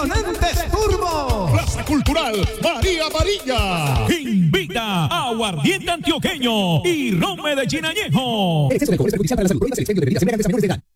Impresionantes Turbo. Plaza Cultural María Amarilla. Invita a Aguardiente Antioqueño y Ron Medellín Añejo. El exceso de alcohol es perjudicial para la salud. Prohíbas el expendio de bebidas embriagantes a menores de edad.